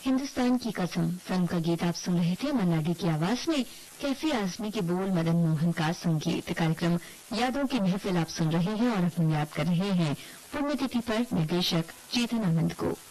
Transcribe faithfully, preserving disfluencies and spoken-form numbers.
हिंदुस्तान की कसम फिल्म का गीत आप सुन रहे थे मन्ना डे की आवाज में। कैफी आजमी के बोल, मदन मोहन का संगीत। कार्यक्रम यादों की महफिल आप सुन रहे हैं और हम याद कर रहे हैं पुण्यतिथि पर निर्देशक चेतन आनंद को।